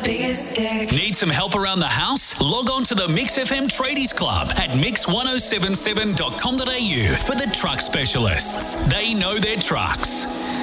biggest dick. Need some help around the house? Log on to the Mix FM Tradies Club at mix1077.com.au for the truck specialists. They know their trucks.